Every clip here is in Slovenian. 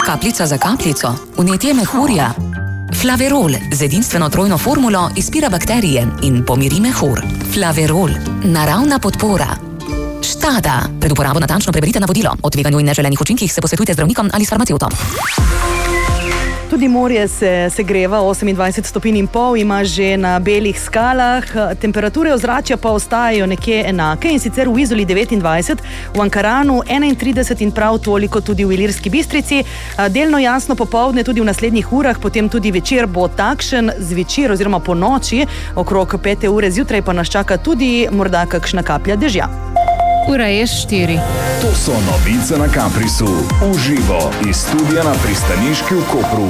Kapljica za kapljico, vnetje mehurja. Flaverol z edinstveno trojno formulo izpira bakterije in pomiri mehur. Flaverol, naravna podpora. Štada. Pred uporabo natančno preberite navodilo. O tveganju in neželenih učinkih se posvetujte z zdravnikom ali s farmacevtom. Tudi morje se segreva, 28 stopinj in pol ima že na belih skalah, temperature ozračja pa ostajajo nekje enake, in sicer v Izoli 29, v Ankaranu 31 in prav toliko tudi v Ilirski Bistrici. Delno jasno popoldne tudi v naslednjih urah, potem tudi večer bo takšen, zvečer oziroma po noči, okrog 5. ure zjutraj pa nas čaka tudi morda kakšna kaplja dežja. Ura je 4. To so novice na Kaprisu. Uživo iz studia na Pristaniški v Kopru.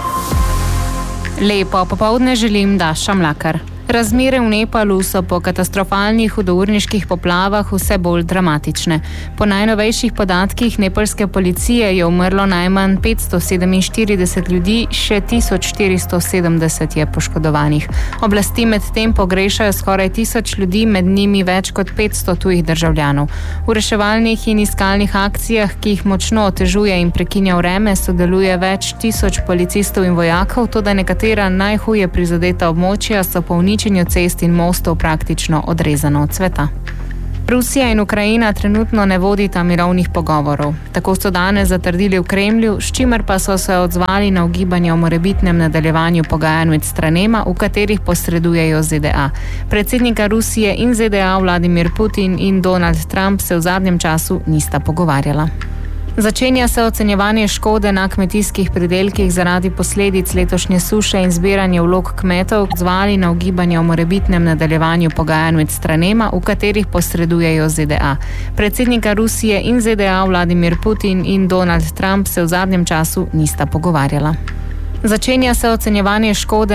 Lepo popoldne želim Daša Mlakar. Razmere v Nepalu so po katastrofalnih hudourniških poplavah vse bolj dramatične. Po najnovejših podatkih nepalske policije je umrlo najmanj 547 ljudi, še 1470 je poškodovanih. Oblasti medtem pogrešajo skoraj 1000 ljudi, med njimi več kot 500 tujih državljanov. V reševalnih in iskalnih akcijah, ki jih močno otežuje in prekinja vreme, sodeluje več 1000 policistov in vojakov, toda nekatera najhuje prizadeta območja so po uničenju cest in mostov praktično odrezano od sveta. Rusija in Ukrajina trenutno ne vodita mirovnih pogovorov. Tako so danes zatrdili v Kremlju, s čimer pa so se odzvali na ugibanje o morebitnem nadaljevanju pogajanj med stranema, v katerih posredujejo ZDA. Predsednika Rusije in ZDA Vladimir Putin in Donald Trump se v zadnjem času nista pogovarjala. Začenja se ocenjevanje škode na kmetijskih pridelkih zaradi posledic letošnje suše in zbiranje vlog kmetov, odzvali na ugibanje o morebitnem nadaljevanju pogajanj med stranema, v katerih posredujejo ZDA. Predsednika Rusije in ZDA Vladimir Putin in Donald Trump se v zadnjem času nista pogovarjala. Začenja se ocenjevanje škode